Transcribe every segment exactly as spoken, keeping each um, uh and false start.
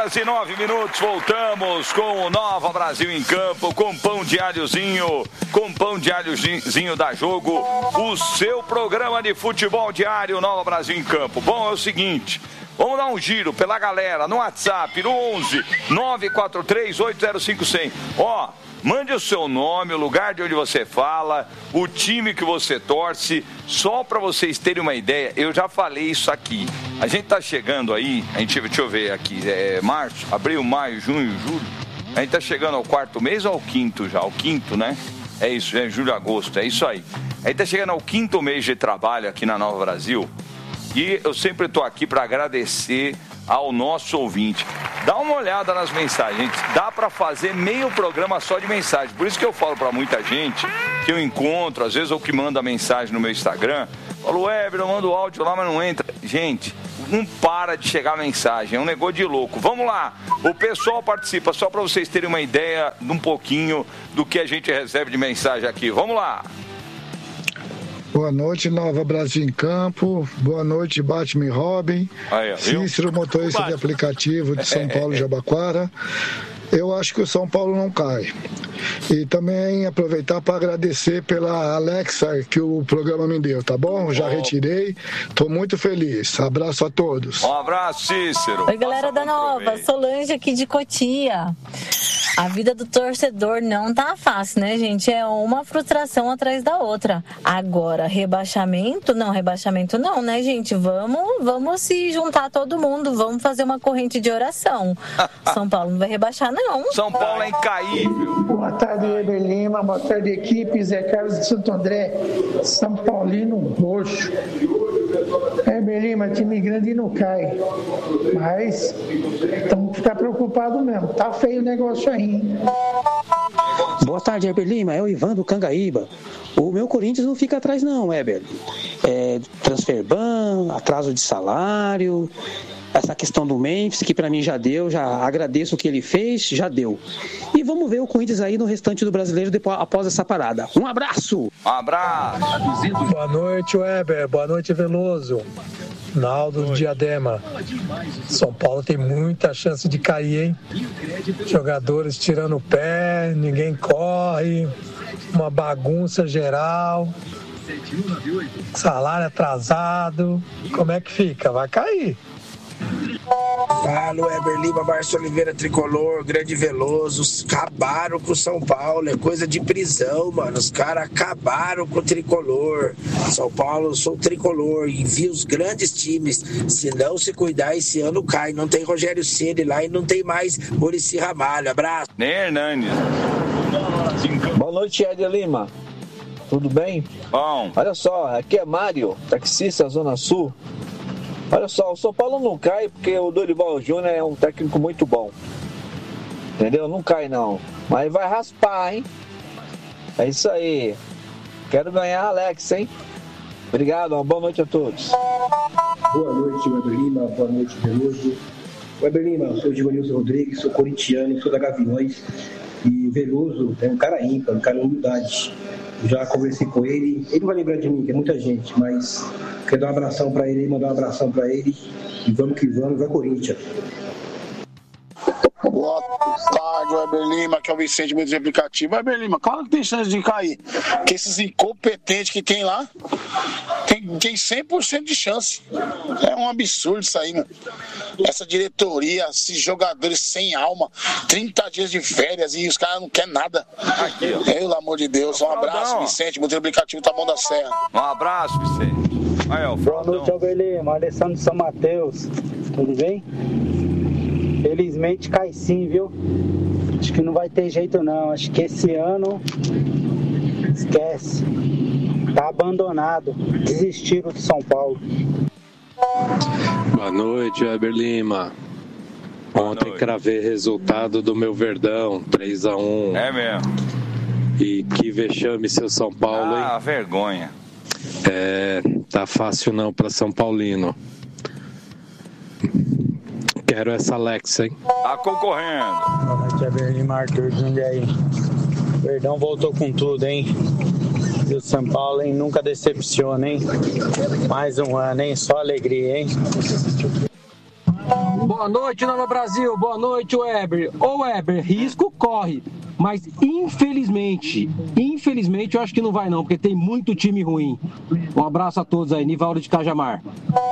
horas e nove minutos, voltamos com o Nova Brasil em Campo, com pão de alhozinho, com pão de alhozinho da Jogo, o seu programa de futebol diário Nova Brasil em Campo. Bom, é o seguinte, vamos dar um giro pela galera no WhatsApp, no onze nove quatro três oito zero cinco zero zero. Ó, mande o seu nome, o lugar de onde você fala, o time que você torce, só para vocês terem uma ideia, eu já falei isso aqui. A gente tá chegando aí, a gente, deixa eu ver aqui, é março, abril, maio, junho, julho, a gente tá chegando ao quarto mês ou ao quinto já? Ao quinto, né? É isso, é julho, agosto, é isso aí. A gente tá chegando ao quinto mês de trabalho aqui na Nova Brasil e eu sempre tô aqui para agradecer ao nosso ouvinte. Dá uma olhada nas mensagens, gente. Dá para fazer meio programa só de mensagem. Por isso que eu falo para muita gente que eu encontro, às vezes, ou que manda mensagem no meu Instagram. Falo, Weber, eu mando áudio lá, mas não entra. Gente, não para de chegar mensagem. É um negócio de louco. Vamos lá. O pessoal participa, só para vocês terem uma ideia de um pouquinho do que a gente recebe de mensagem aqui. Vamos lá. Boa noite, Nova Brasil em Campo. Boa noite, Batman e Robin. Aí, Cícero, motorista de aplicativo de São Paulo, Jabaquara. Eu acho que o São Paulo não cai. E também aproveitar para agradecer pela Alexa que o programa me deu, tá bom? Já retirei. Tô muito feliz. Abraço a todos. Um abraço, Cícero. Oi, galera da Nova. Solange aqui de Cotia. A vida do torcedor não tá fácil, né, gente? É uma frustração atrás da outra. Agora, rebaixamento? Não, rebaixamento não, né, gente? Vamos, vamos se juntar todo mundo. Vamos fazer uma corrente de oração. São Paulo não vai rebaixar, não. São Paulo é incaível. Boa tarde, Weber Lima. Boa tarde, equipe. Zé Carlos de Santo André. São Paulino roxo. Weber Lima, time grande não cai. Mas temos que ficar preocupados mesmo. Tá feio o negócio aí. Boa tarde, Weber Lima. É o Ivan do Cangaíba. O meu Corinthians não fica atrás não, Weber. É, transfer ban, atraso de salário, essa questão do Memphis, que pra mim já deu, já agradeço o que ele fez, já deu. E vamos ver o Corinthians aí no restante do brasileiro depois, após essa parada. Um abraço! Um abraço! Boa noite, Weber. Boa noite, Veloso. Naldo do Diadema. São Paulo tem muita chance de cair, hein? Jogadores tirando o pé, ninguém corre, uma bagunça geral, salário atrasado. Como é que fica? Vai cair. Fala, Weber Lima, Márcio Oliveira, Tricolor, Grande Veloso. Acabaram com o São Paulo, é coisa de prisão, mano. Os caras acabaram com o Tricolor. São Paulo, eu sou Tricolor, envia os grandes times. Se não se cuidar, esse ano cai. Não tem Rogério Ceni lá e não tem mais Muricy Ramalho. Abraço. Nem Hernani. Boa noite, Ed Lima. Tudo bem? Bom. Olha só, aqui é Mário, taxista Zona Sul. Olha só, o São Paulo não cai porque o Dorival Júnior é um técnico muito bom. Entendeu? Não cai não. Mas vai raspar, hein? É isso aí. Quero ganhar, Alex, hein? Obrigado, uma boa noite a todos. Boa noite, Weber Lima. Boa noite, Veloso. Weber Lima, eu sou o Givanilson Rodrigues, sou corintiano, sou da Gaviões. E o Veloso é um cara ímpar, um cara de humildade. Já conversei com ele, ele não vai lembrar de mim, que é muita gente, mas quero dar um abração pra ele, mandar um abração pra ele, e vamos que vamos, vai Corinthians. Boa tarde, Weber Lima, que é o Vicente, muito aplicativo. Weber Lima, claro que tem chance de cair, porque esses incompetentes que tem lá, tem, tem cem por cento de chance. É um absurdo isso aí, mano. Essa diretoria, esses jogadores sem alma, trinta dias de férias e os caras não querem nada. Aqui, ó. Pelo amor de Deus, um abraço, Vicente, muito aplicativo, tá bom da Serra. Um abraço, Vicente. Aí, ó, boa noite, Weber Lima, Alessandro São Mateus, tudo bem? Felizmente cai sim, viu? Acho que não vai ter jeito não. Acho que esse ano esquece. Tá abandonado. Desistiram de São Paulo. Boa noite, Weber Lima. Ontem cravei resultado do meu Verdão, três a um. É mesmo. E que vexame, seu São Paulo, hein? Ah, vergonha. É, tá fácil não pra São Paulino. Quero essa Alexa, hein? Tá concorrendo. Boa noite, Weber Lima, Arthur Jundiaí. Verdão voltou com tudo, hein? E o São Paulo, hein? Nunca decepciona, hein? Mais um ano, hein? Só alegria, hein? Boa Boa noite, Nova Brasil. Boa noite, Weber. Ô, Weber, risco corre. Mas, infelizmente, infelizmente, eu acho que não vai não, porque tem muito time ruim. Um abraço a todos aí. Nivaldo de Cajamar.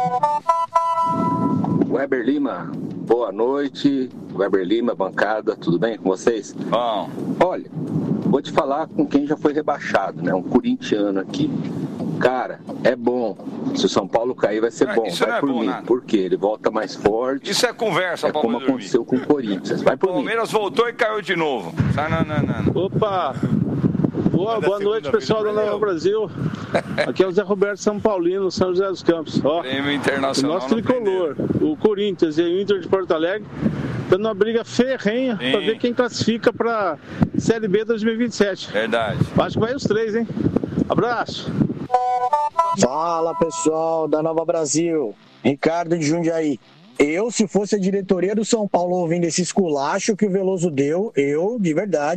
Weber Lima, boa noite. Weber Lima, bancada, tudo bem com vocês? Bom. Olha, vou te falar com quem já foi rebaixado, né? Um corintiano aqui. Cara, é bom. Se o São Paulo cair, vai ser é, bom. Isso vai não é por bom, mim. nada. Por quê? Ele volta mais forte. Isso é conversa, é Paulo. como aconteceu com o Corinthians. Vai por mim. O Palmeiras voltou e caiu de novo. Não, não, não, não. Opa! Boa, boa noite, pessoal do Nova Brasil. Aqui é o Zé Roberto São Paulino, São José dos Campos. Ó, Prêmio Internacional. O nosso tricolor, o Corinthians e o Inter de Porto Alegre, dando uma briga ferrenha para ver quem classifica para Série B dois mil e vinte e sete. Verdade. Acho que vai os três, hein? Abraço. Fala, pessoal da Nova Brasil. Ricardo de Jundiaí. Eu, se fosse a diretoria do São Paulo ouvindo esse esculacho que o Veloso deu, eu, de verdade,